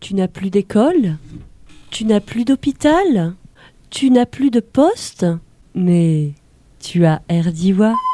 Tu n'as plus d'école? Tu n'as plus d'hôpital? Tu n'as plus de poste? Mais tu as Erdiwa.